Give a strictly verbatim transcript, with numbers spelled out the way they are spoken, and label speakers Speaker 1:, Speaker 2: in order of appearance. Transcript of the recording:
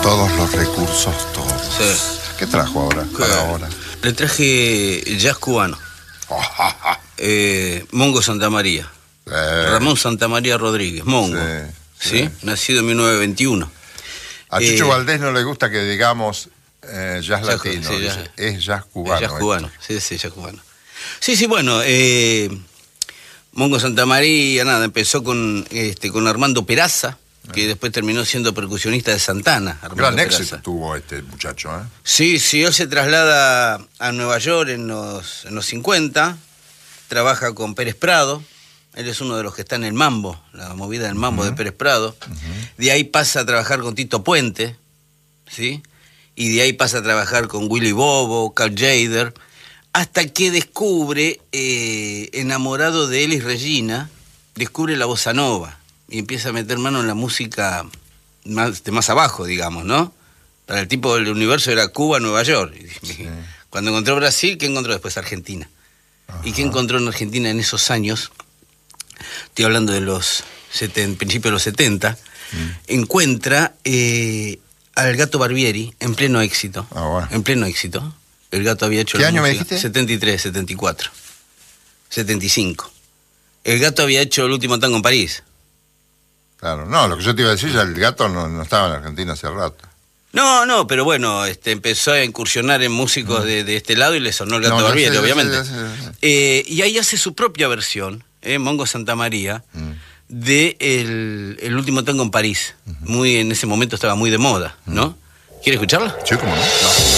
Speaker 1: Todos los recursos, todos.
Speaker 2: Sí.
Speaker 1: ¿Qué trajo ahora? Para ahora.
Speaker 2: Le traje jazz cubano. eh, Mongo Santamaría.
Speaker 1: Eh.
Speaker 2: Ramón Santamaría Rodríguez, Mongo.
Speaker 1: Sí,
Speaker 2: ¿Sí?
Speaker 1: sí.
Speaker 2: Nacido en mil novecientos veintiuno.
Speaker 1: A Chucho
Speaker 2: Eh,
Speaker 1: Valdés no le gusta que digamos eh, jazz
Speaker 2: Jazz-
Speaker 1: latino,
Speaker 2: sí,
Speaker 1: dice,
Speaker 2: jazz.
Speaker 1: es jazz cubano.
Speaker 2: El jazz
Speaker 1: esto.
Speaker 2: cubano, sí, sí, jazz cubano. Sí, sí, bueno, eh, Mongo Santamaría, nada, empezó con, este, con Armando Peraza, que después terminó siendo percusionista de Santana. Armando
Speaker 1: Gran
Speaker 2: Peraza.
Speaker 1: éxito tuvo este muchacho, ¿eh?
Speaker 2: Sí, sí, él se traslada a Nueva York en los, en los cincuenta, trabaja con Pérez Prado, él es uno de los que está en el mambo, la movida del mambo uh-huh. de Pérez Prado, uh-huh. de ahí pasa a trabajar con Tito Puente, ¿sí? Y de ahí pasa a trabajar con Willy Bobo, Carl Jader, hasta que descubre, eh, enamorado de Elis Regina, descubre la bossa nova y empieza a meter mano en la música más, de más abajo, digamos, ¿no? Para el tipo del universo era Cuba, Nueva York. Sí. Cuando encontró Brasil, ¿qué encontró después? Argentina. Ajá. ¿Y qué encontró en Argentina en esos años? Estoy hablando de los setenta, principios de los setenta. Mm. Encuentra eh, al Gato Barbieri en pleno éxito.
Speaker 1: Ah, bueno.
Speaker 2: En pleno éxito. El Gato había hecho...
Speaker 1: ¿Qué año me dijiste?
Speaker 2: setenta y tres, setenta y cuatro. setenta y cinco. El Gato había hecho El último tango en París.
Speaker 1: Claro, no, lo que yo te iba a decir, ya el Gato no, no estaba en Argentina hace rato.
Speaker 2: No, no, pero bueno, este, empezó a incursionar en músicos mm. de, de este lado y le sonó el Gato no, Barbieri, sé, obviamente. Sé, sé, sé. Eh, y ahí hace su propia versión, eh, Mongo Santamaría, mm. de el, el último tango en París. Mm-hmm. Muy, en ese momento estaba muy de moda, ¿no? Mm. ¿Quiere escucharla?
Speaker 1: Sí, cómo no. no.